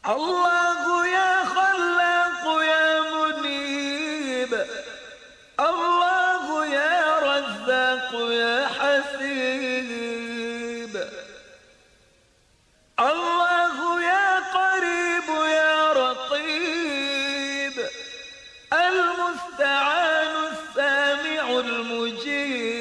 الله يا خلاق يا منيب، الله يا رزاق يا حسيب، الله يا قريب يا رقيب، المستعان السامع المجيب.